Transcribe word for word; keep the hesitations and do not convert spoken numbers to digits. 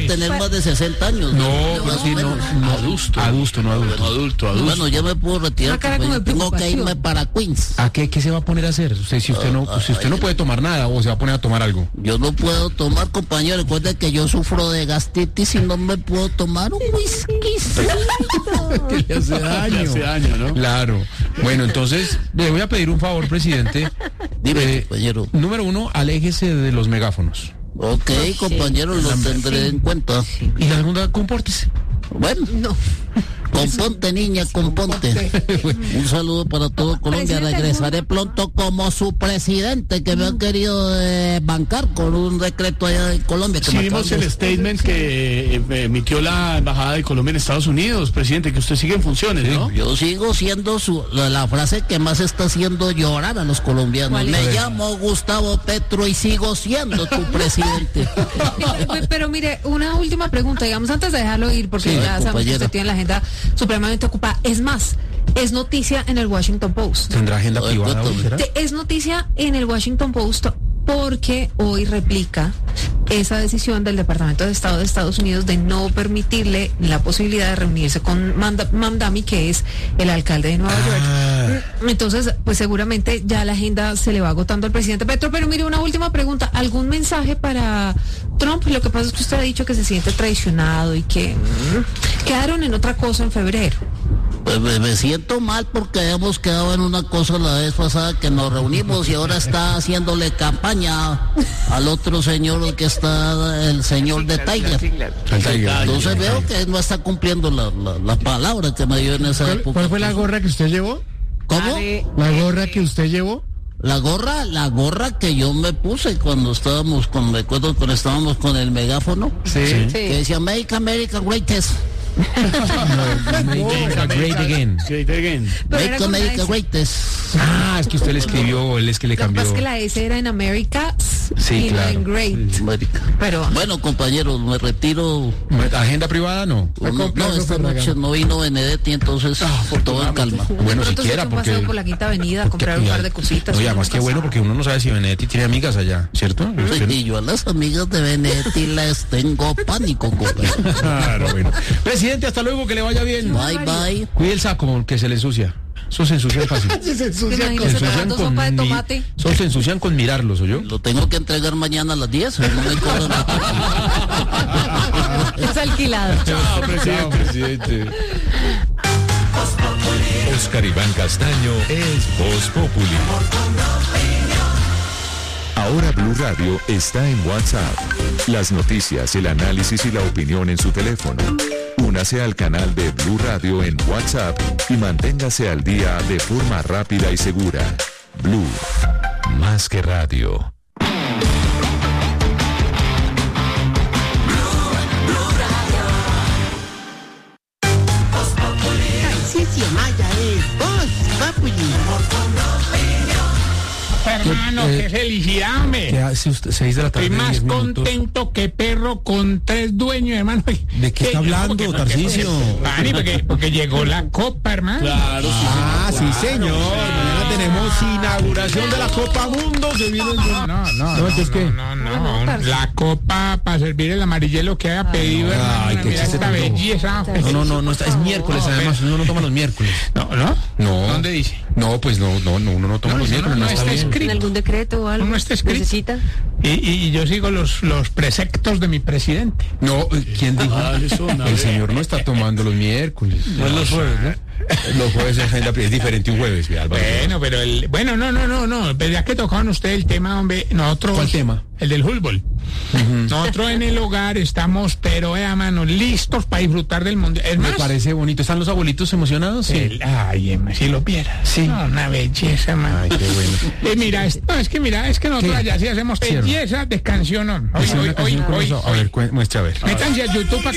tener más de sesenta años. No, pero sí, no, no, adusto. Adusto, no adulto. Adulto, adulto. Bueno, ya me puedo retirar. Pues, tengo que irme para Queens. ¿A qué, qué se va a poner a hacer? Usted, si usted no, uh, si usted no puede tomar nada, o se va a poner a tomar algo. Yo no puedo tomar, compañero. Recuerde que yo sufro de gastritis y no me puedo tomar un whisky. Que le hace daño. Le hace daño, ¿no? Claro. Bueno, entonces, le voy a pedir un favor, presidente. Dime, eh, compañero. Número uno, aléjese de los megáfonos. Ok, compañero, lo tendré sí. en cuenta. Y la segunda, compórtese. Bueno, no. Componte, niña, componte. Un saludo para todo Colombia. Regresaré pronto como su presidente, que me han querido eh, bancar con un decreto allá en Colombia. Sí, vimos el statement que eh, emitió la Embajada de Colombia en Estados Unidos, presidente, que usted sigue en funciones, ¿no? Yo sigo siendo su, la, la frase que más está haciendo llorar a los colombianos. Me llamo Gustavo Petro y sigo siendo tu presidente. pero, pero mire, una última pregunta, digamos, antes de dejarlo ir, porque sí, ya sabemos que usted tiene la agenda supremamente ocupada. Es más, es noticia en el Washington Post. ¿Tendrá agenda no, privada? Es noticia en el Washington Post porque hoy replica esa decisión del Departamento de Estado de Estados Unidos de no permitirle la posibilidad de reunirse con Manda, Mamdani, que es el alcalde de Nueva ah. York. Entonces, pues seguramente ya la agenda se le va agotando al presidente Petro. Pero mire, una última pregunta. ¿Algún mensaje para Trump? Lo que pasa es que usted ha dicho que se siente traicionado y que mmm, quedaron en otra cosa en febrero. Pues me, me siento mal porque hemos quedado en una cosa la vez pasada que nos reunimos y ahora está haciéndole campaña al otro señor que está, el señor de Tiger. Entonces veo que no está cumpliendo la, la, la palabra que me dio en esa ¿Cuál, época. ¿Cuál fue la gorra que usted llevó? ¿Cómo? ¿La gorra que usted llevó? La gorra, la gorra que yo me puse cuando estábamos con, recuerdo cuando estábamos con el megáfono. Sí. sí. Que decía Make America Greatest. no, make America great again. Great again. Make America Greatest. Ah, es que usted le escribió, él es que le cambió. Lo que pasa es que la S era en América sí, y claro. no en Great. Sí, pero bueno, compañeros, me retiro. ¿Agenda privada no? No, no esta noche no vino Benedetti, entonces ah, por todo en calma. Bueno, siquiera porque por la Quinta Avenida a comprar un par de cositas. Oye, además que bueno, porque uno no sabe si Benedetti tiene amigas allá, ¿cierto? Sí, y yo a las amigas de Benedetti les tengo pánico, compañero. Claro, bueno. Presidente, hasta luego, que le vaya bien. Bye, bye. Cuide el saco, que se le ensucia. Eso se ensucia fácil. se ensucian con, se ensucian con sopa de tomate. Eso se ensucian con mirarlos, ¿o yo? Lo tengo que entregar mañana a las diez. No me cobran. Es alquilado. Chao, presidente. Chao, presidente. Oscar Iván Castaño es Voz Populi. Ahora Blue Radio está en WhatsApp. Las noticias, el análisis y la opinión en su teléfono. Únase al canal de Blue Radio en WhatsApp y manténgase al día de forma rápida y segura. Blue, más que radio. Hermano, eh, qué felicidad, hombre. ¿Qué hace usted? Seis de la tarde. Estoy más contento que perro con tres dueños, hermano. ¿De qué está hablando, Tarcisio? Porque, porque, porque llegó la copa, hermano. Claro, sí. Ah, sí, señor. Mañana tenemos inauguración de la Copa Mundo. Se viene el... No, no, no. ¿No, entonces qué? No, no, no. La copa para servir el amarillelo que haya pedido, hermano. Ay, qué chiste esta belleza. No, no, no, no, está, es miércoles, además. Uno no toma los miércoles. No, ¿no? No. ¿Dónde dice? No, pues no, no, no, uno no toma No, los no, miércoles. no, No, no está escrito. ¿En algún decreto o algo? No está escrito. ¿Necesita? Y, y, y yo sigo los, los preceptos de mi presidente. No, ¿quién dijo? Ah, eso, no, el señor no está tomando los miércoles. No es los jueves, ¿no? Los jueves es agenda, es diferente un jueves, Álvaro. Bueno, pero el... Bueno, no, no, no, no. Pero ya que tocaban usted el tema, hombre, nosotros... ¿Cuál tema? El del fútbol. Uh-huh. Nosotros en el hogar estamos, pero, eh, mano, listos para disfrutar del mundial. Es Me más, parece bonito. ¿Están los abuelitos emocionados? Sí. El, ay, Emma, si lo vieras. Sí. No, una belleza, mano. Ay, qué bueno. Eh, mira, es, no, es que mira, es que nosotros ¿Qué? allá sí hacemos belleza de canción. Hoy, hoy, hoy, hoy, A ver, muestra a ver. métanse a YouTube para